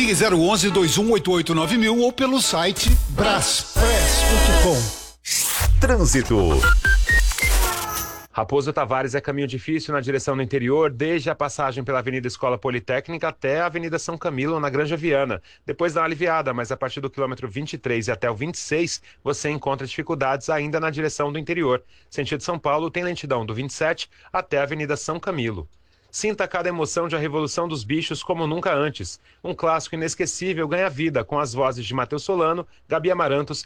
Ligue 011 2188 9000 ou pelo site braspress.com. Trânsito. Raposo Tavares é caminho difícil na direção do interior, desde a passagem pela Avenida Escola Politécnica até a Avenida São Camilo, na Granja Viana. Depois dá uma aliviada, mas a partir do quilômetro 23 e até o 26, você encontra dificuldades ainda na direção do interior. Sentido São Paulo tem lentidão do 27 até a Avenida São Camilo. Sinta cada emoção de A Revolução dos Bichos como nunca antes. Um clássico inesquecível ganha vida com as vozes de Matheus Solano, Gabi Amarantos